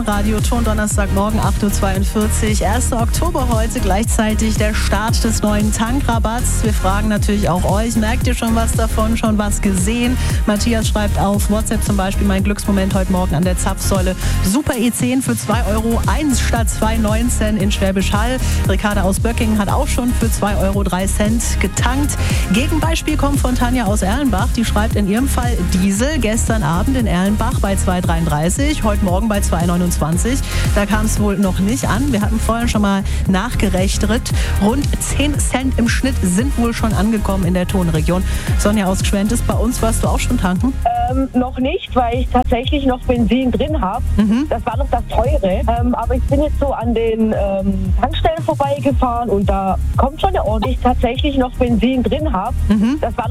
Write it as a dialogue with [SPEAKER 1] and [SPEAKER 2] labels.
[SPEAKER 1] Online-Radio, Ton-Donnerstagmorgen, 8.42 Uhr. 1. Oktober heute, gleichzeitig der Start des neuen Tankrabatts. Wir fragen natürlich auch euch, merkt ihr schon was davon, schon was gesehen? Matthias schreibt auf WhatsApp zum Beispiel, mein Glücksmoment heute Morgen an der Zapfsäule. Super E10 für 2 Euro, 1 statt 2,19 in Schwäbisch Hall. Ricarda aus Böckingen hat auch schon für 2,03 Euro getankt. Gegenbeispiel kommt von Tanja aus Erlenbach. Die schreibt in ihrem Fall Diesel gestern Abend in Erlenbach bei 2,33, heute Morgen bei 2,29. Da kam es wohl noch nicht an. Wir hatten vorhin schon mal nachgerechnet. Rund 10 Cent im Schnitt sind wohl schon angekommen in der Tonregion. Sonja aus Gschwend, bei uns warst du auch schon tanken?
[SPEAKER 2] Noch nicht, weil ich tatsächlich noch Benzin drin habe. Das war noch das Teure. Aber ich bin jetzt so an den Tankstellen vorbeigefahren und da kommt schon ordentlich tatsächlich noch Benzin drin habe. Das war